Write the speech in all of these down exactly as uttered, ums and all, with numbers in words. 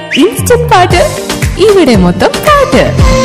Instant പാട്ട് ഇവിടെ മൊത്തം പാട്ട്.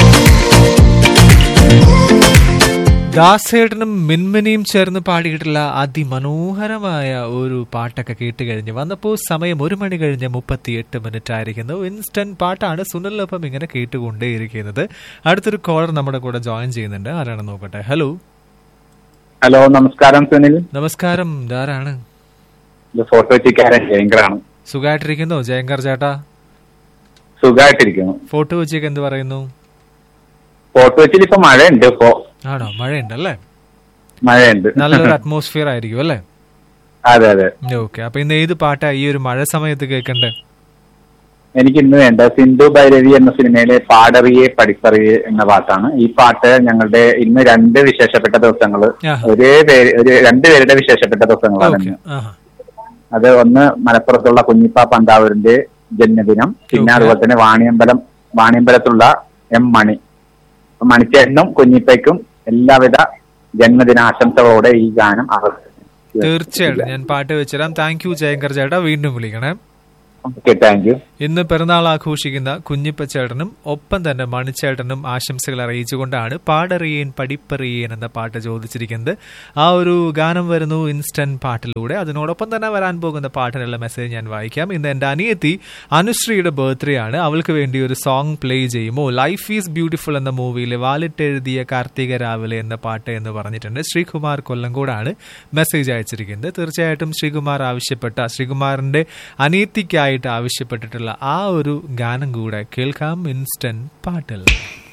ദാസേട്ടനും മിൻമിനിയും ചേർന്ന് പാടിയിട്ടുള്ള അതിമനോഹരമായ ഒരു പാട്ടൊക്കെ കേട്ട് കഴിഞ്ഞ് വന്നപ്പോൾ സമയം ഒരു മണി കഴിഞ്ഞ് മുപ്പത്തി എട്ട് മിനിറ്റ് ആയിരിക്കുന്നു. ഇൻസ്റ്റന്റ് പാട്ടാണ് സുനിലൊപ്പം ഇങ്ങനെ കേട്ടുകൊണ്ടേയിരിക്കുന്നത്. അടുത്തൊരു കോളർ നമ്മുടെ കൂടെ ജോയിൻ ചെയ്യുന്നുണ്ട്. ആരാണെന്ന് നോക്കട്ടെ. ഹലോ ഹലോ, നമസ്കാരം സുനിൽ. നമസ്കാരം. ധാരാണ് ഫോട്ടോച്ചിക്കാരൻ ജയങ്കറാണ്. സുഖമായിട്ടിരിക്കുന്നു ജയങ്കർ ചേട്ടാ? സുഖമായിട്ടിരിക്കുന്നു. ഫോട്ടോ വെച്ചേക്ക് എന്ത് പറയുന്നു? ഫോട്ടോ വെച്ചിൽ ഇപ്പൊ മഴയുണ്ട്. ഇപ്പോ ആണോ? മഴയുണ്ടല്ലേ? മഴയുണ്ട്. നല്ലൊരു അറ്റ്മോസ്ഫിയർ ആയിരിക്കും അല്ലേ? അതെ അതെ. ഓക്കെ. അപ്പൊ ഇന്ന് ഏത് പാട്ടാ ഈ ഒരു മഴ സമയത്ത് കേൾക്കണ്ടേ? എനിക്ക് ഇന്ന് വേണ്ട സിന്ധു ഭൈരവി എന്ന സിനിമയിലെ പാടറിയെ പഠിപ്പറിയെ എന്ന പാട്ടാണ്. ഈ പാട്ട് ഞങ്ങളുടെ ഇന്ന് രണ്ട് വിശേഷപ്പെട്ട ദിവസങ്ങള് ഒരേ പേര് ഒരു രണ്ടുപേരുടെ വിശേഷപ്പെട്ട ദിവസങ്ങളാണ് ഇന്ന്. അത് ഒന്ന് മലപ്പുറത്തുള്ള കുഞ്ഞിപ്പ പന്താവൂരിന്റെ ജന്മദിനം, പിന്നെ അതുപോലെ തന്നെ വാണിയമ്പലം വാണിയമ്പലത്തുള്ള എം മണി മണിച്ചേട്ടനും കുഞ്ഞിപ്പയ്ക്കും എല്ലാവിധ ജന്മദിനാശംസകളോടെ ഈ ഗാനം അവതരിപ്പിക്കും. തീർച്ചയായിട്ടും ഞാൻ പാട്ട് വെച്ചുതരാം. താങ്ക് യു ജയങ്കർ ചേട്ടാ. വീണ്ടും വിളിക്കണേ. Okay, thank you. ഇന്ന് പിറന്നാൾ ആഘോഷിക്കുന്ന കുഞ്ഞിപ്പച്ചേട്ടനും ഒപ്പം തന്നെ മണിച്ചേട്ടനും ആശംസകൾ അറിയിച്ചുകൊണ്ടാണ് പാടറിയേൻ പഠിപ്പറിയേൻ എന്ന പാട്ട് ചോദിച്ചിരിക്കുന്നത്. ആ ഒരു ഗാനം വരുന്നു ഇൻസ്റ്റന്റ് പാട്ടിലൂടെ. അതിനോടൊപ്പം തന്നെ വരാൻ പോകുന്ന പാട്ടിനുള്ള മെസ്സേജ് ഞാൻ വായിക്കാം. ഇന്ന് എന്റെ അനിയത്തി അനുശ്രീയുടെ ബർത്ത്ഡേ ആണ്. അവൾക്ക് വേണ്ടി ഒരു സോങ് പ്ലേ ചെയ്യുമോ? ലൈഫ് ഈസ് ബ്യൂട്ടിഫുൾ എന്ന മൂവിയിലെ വാലിട്ടെഴുതിയ കാർത്തിക രാവിലെ എന്ന പാട്ട് എന്ന് പറഞ്ഞിട്ടുണ്ട്. ശ്രീകുമാർ കൊല്ലങ്കോടാണ് മെസ്സേജ് അയച്ചിരിക്കുന്നത്. തീർച്ചയായിട്ടും ശ്രീകുമാർ ആവശ്യപ്പെട്ട ശ്രീകുമാറിന്റെ അനിയത്തിക്കായി ആവശ്യപ്പെട്ടിട്ടുള്ള ആ ഒരു ഗാനം കൂടെ കേൾക്കാം ഇൻസ്റ്റന്റ് പാട്ടിൽ.